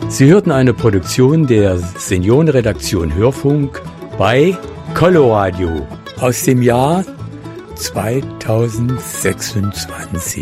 Sie hörten eine Produktion der Seniorenredaktion Hörfunk bei Coloradio aus dem Jahr 2026.